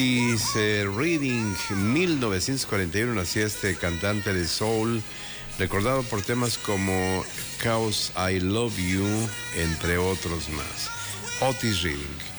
Dice Reading, 1941 nació este cantante de soul, recordado por temas como Cause I Love You, entre otros más. Otis Reading.